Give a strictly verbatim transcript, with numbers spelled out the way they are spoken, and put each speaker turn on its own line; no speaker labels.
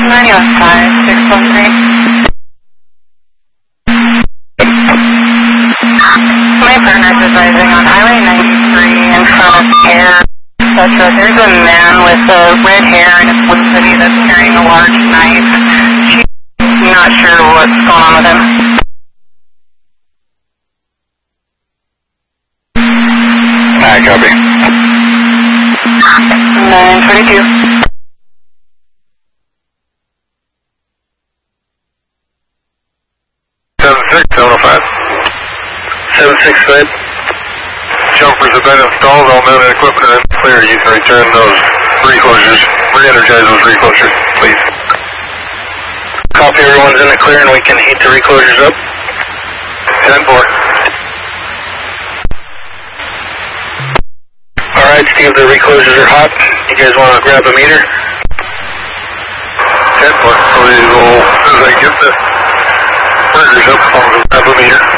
ninety five six one three. My partner's advising on Highway ninety-three in front of Air, et cetera. There's a man with uh, red hair and a blue hoodie that's carrying a large knife. She's not sure what's going on with him.
I copy.
nine twenty-two.
seven six, seven oh five. seven six, go ahead. Jumpers have been installed, all mounted equipment are in the clear. You can return those reclosures, re-energize those reclosures, please. Copy, everyone's in the clear and we can heat the reclosures up. ten four. Alright, Steve, the reclosures are hot. You guys want to grab a meter? ten four. So we will, as I get the burgers up, I'll grab a meter.